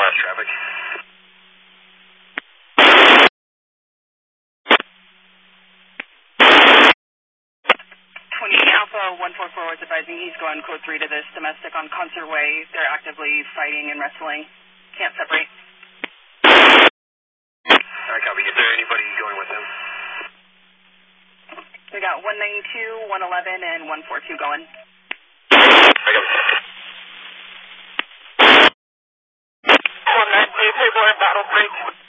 Watch traffic. 20 Alpha 144 was advising he's going code 3 to this domestic on Concert Way. They're actively fighting and wrestling. Can't separate. Alright, copy. Is there anybody going with him? We got 192, 111, and 142 going. I got 192, table and battle break.